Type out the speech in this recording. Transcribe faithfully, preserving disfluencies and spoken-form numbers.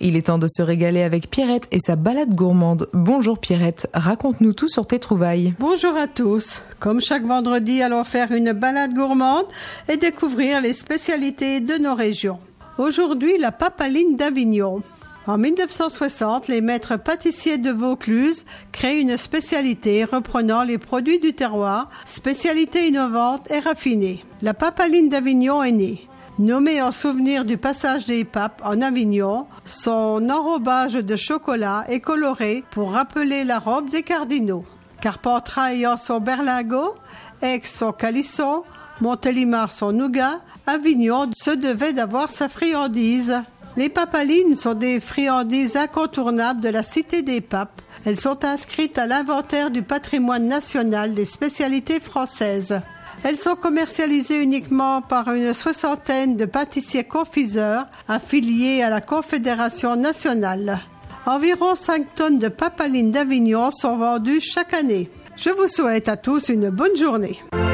Il est temps de se régaler avec Pierrette et sa balade gourmande. Bonjour Pierrette, raconte-nous tout sur tes trouvailles. Bonjour à tous. Comme chaque vendredi, allons faire une balade gourmande et découvrir les spécialités de nos régions. Aujourd'hui, la papaline d'Avignon. En mille neuf cent soixante, les maîtres pâtissiers de Vaucluse créent une spécialité reprenant les produits du terroir, spécialité innovante et raffinée. La papaline d'Avignon est née. Nommée en souvenir du passage des papes en Avignon, son enrobage de chocolat est coloré pour rappeler la robe des cardinaux. Carpentras ayant son berlingot, Aix son calisson, Montélimar son nougat, Avignon se devait d'avoir sa friandise. Les papalines sont des friandises incontournables de la cité des papes. Elles sont inscrites à l'inventaire du patrimoine national des spécialités françaises. Elles sont commercialisées uniquement par une soixantaine de pâtissiers confiseurs affiliés à la Confédération nationale. Environ cinq tonnes de papalines d'Avignon sont vendues chaque année. Je vous souhaite à tous une bonne journée.